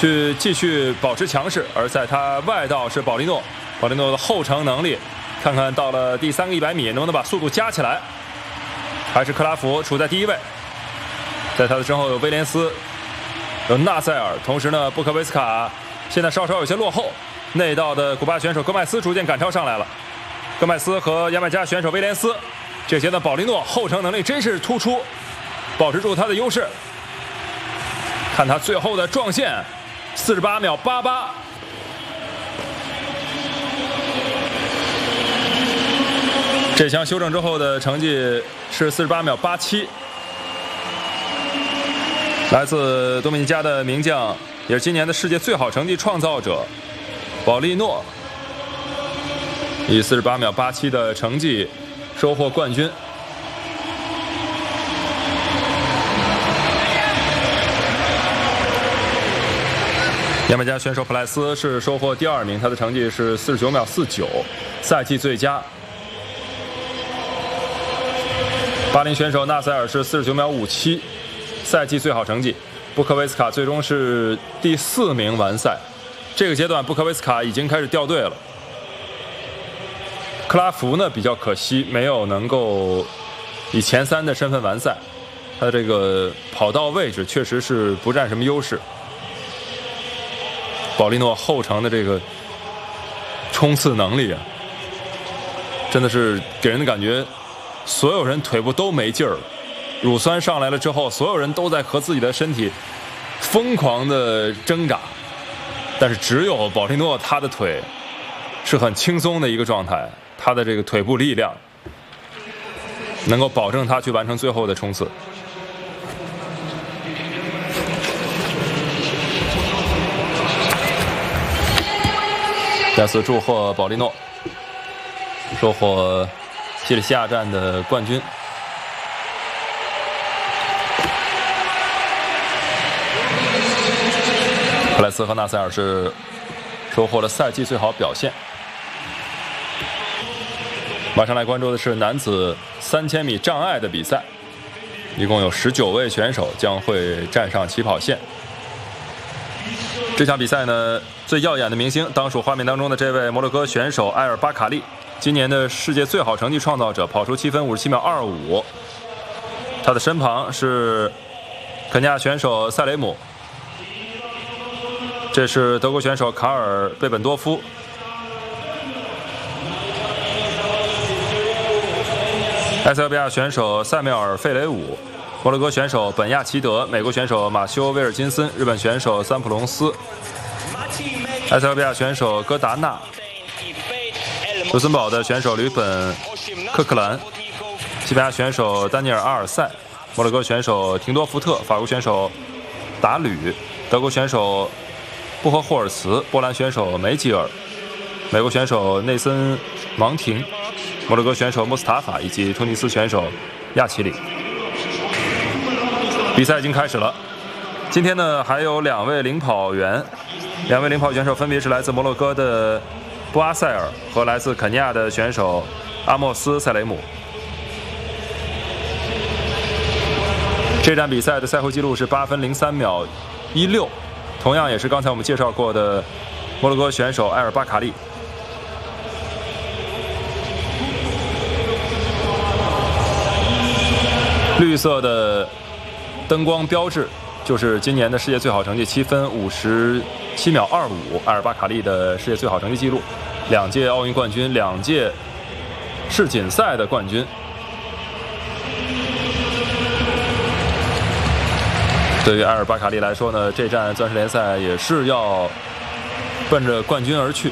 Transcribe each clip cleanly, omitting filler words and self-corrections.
去继续保持强势，而在他外道是保利诺，保利诺的后程能力，看看到了第3个100米能不能把速度加起来。还是克拉福处在第1位，在他的身后有威廉斯，有纳塞尔，同时呢，布科维斯卡现在稍稍有些落后。内道的古巴选手戈麦斯逐渐赶超上来了，戈麦斯和牙买加选手威廉斯，这些的保利诺后程能力真是突出，保持住他的优势。看他最后的撞线，48秒88。这项修正之后的成绩是48秒87。来自多米尼加的名将，也是今年的世界最好成绩创造者保利诺，以48秒87的成绩收获冠军。牙买加选手普莱斯是收获第2名，他的成绩是49秒49，赛季最佳。巴林选手纳塞尔是49秒57，赛季最好成绩。布科维斯卡最终是第4名完赛。这个阶段，布科维斯卡已经开始掉队了。克拉福呢比较可惜，没有能够以前3的身份完赛。他这个跑道位置确实是不占什么优势。保利诺后程的这个冲刺能力啊，真的是给人的感觉，所有人腿部都没劲儿。乳酸上来了之后，所有人都在和自己的身体疯狂的挣扎，但是只有保利诺他的腿是很轻松的一个状态，他的这个腿部力量能够保证他去完成最后的冲刺。再次祝贺保利诺收获西里西亚站的冠军。普莱斯和纳塞尔是收获了赛季最好表现。马上来关注的是男子3000米障碍的比赛，一共有19位选手将会站上起跑线。这场比赛呢，最耀眼的明星当属画面当中的这位摩洛哥选手埃尔巴卡利，今年的世界最好成绩创造者，跑出7分57秒25。他的身旁是肯尼亚选手塞雷姆，这是德国选手卡尔贝本多夫，埃塞俄比亚选手塞缪尔费雷武，摩洛哥选手本亚齐德，美国选手马修威尔金森，日本选手三普隆斯，埃塞俄比亚选手戈达纳，卢森堡的选手吕本科克兰，西班牙选手丹尼尔阿尔塞，摩洛哥选手廷多福特，法国选手达吕，德国选手布赫霍尔茨，波兰选手梅吉尔，美国选手内森芒廷，摩洛哥选手穆斯塔法以及突尼斯选手亚齐里。比赛已经开始了，今天呢还有2位领跑员，选手分别是来自摩洛哥的布阿塞尔和来自肯尼亚的选手阿莫斯塞雷姆。这站比赛的赛后记录是8分03秒16，同样也是刚才我们介绍过的摩洛哥选手埃尔巴卡利。绿色的灯光标志就是今年的世界最好成绩7分57秒25，埃尔巴卡利的世界最好成绩记录，2届奥运冠军，2届世锦赛的冠军。对于埃尔巴卡利来说呢，这站钻石联赛也是要奔着冠军而去。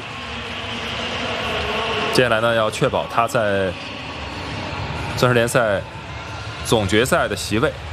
接下来呢，要确保他在钻石联赛总决赛的席位。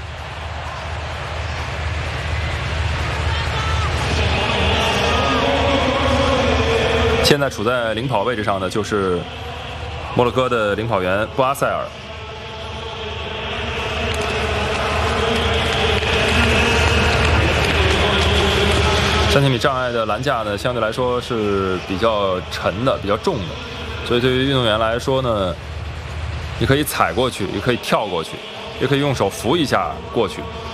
现在处在领跑位置上的就是摩洛哥的领跑员布阿塞尔。3000米障碍的栏架呢，相对来说是比较沉的、比较重的，所以对于运动员来说呢，你可以踩过去，也可以跳过去，也可以用手扶一下过去。